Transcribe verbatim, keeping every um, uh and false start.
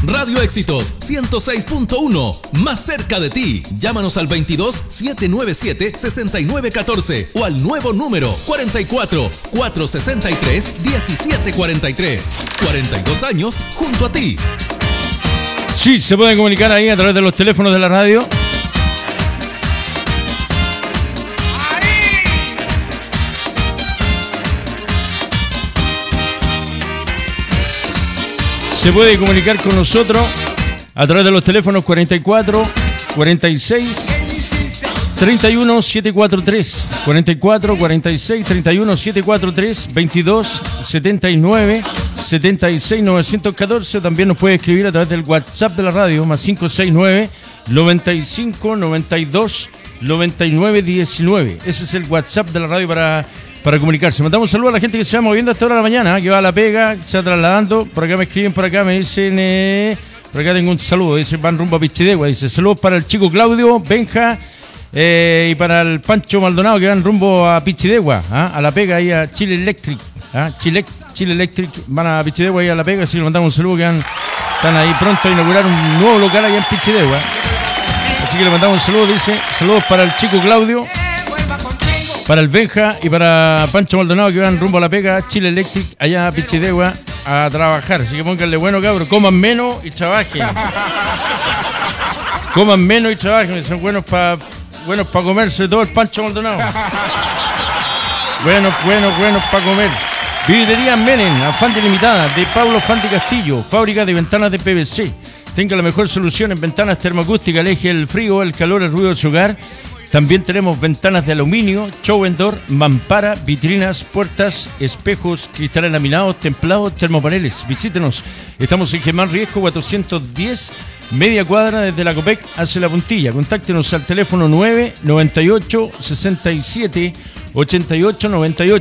Radio Éxitos ciento seis punto uno, más cerca de ti. Llámanos al veintidós, setecientos noventa y siete, sesenta y nueve catorce o al nuevo número cuarenta y cuatro, cuatrocientos sesenta y tres, diecisiete cuarenta y tres. cuarenta y dos años junto a ti. Sí, se pueden comunicar ahí a través de los teléfonos de la radio. Se puede comunicar con nosotros a través de los teléfonos cuarenta y cuatro, cuarenta y seis, treinta y uno, setecientos cuarenta y tres, cuarenta y cuatro, cuarenta y seis, treinta y uno, setecientos cuarenta y tres, veintidós, setenta y nueve, setenta y seis, novecientos catorce. También nos puede escribir a través del WhatsApp de la radio, más cinco seis nueve, noventa y cinco, noventa y dos, noventa y nueve, diecinueve. Ese es el WhatsApp de la radio para... para comunicarse. Mandamos un saludo a la gente que se va moviendo a esta hora de la mañana, que va a la pega, que se va trasladando. Por acá me escriben, por acá me dicen, eh, por acá tengo un saludo, dice, van rumbo a Pichidegua, dice, saludos para el chico Claudio, Benja, eh, y para el Pancho Maldonado, que van rumbo a Pichidegua, ¿ah? A la pega, ahí a Chile Electric, ¿ah? Chile, Chile Electric, van a Pichidegua, ahí a la pega, así que le mandamos un saludo, que van, están ahí pronto a inaugurar un nuevo local allá en Pichidegua. Así que le mandamos un saludo, dice, saludos para el chico Claudio, para el Benja y para Pancho Maldonado, que van rumbo a la pega, Chile Electric, allá a Pichidegua, a trabajar. Así que pónganle bueno, cabros, coman menos y trabajen. Coman menos y trabajen, son buenos para buenos para comerse todo el Pancho Maldonado. Buenos, buenos, buenos para comer. Vidrería Menem, Afante Limitada, de Pablo Fante Castillo, fábrica de ventanas de P V C. Tenga la mejor solución en ventanas termoacústicas, aleje el frío, el calor, el ruido de su hogar. También tenemos ventanas de aluminio, show and door, mampara, vitrinas, puertas, espejos, cristales laminados, templados, termopaneles. Visítenos. Estamos en Germán Riesco cuatrocientos diez, media cuadra desde la Copec hacia la Puntilla. Contáctenos al teléfono nueve noventa y ocho, sesenta y siete, ochenta y ocho noventa y ocho.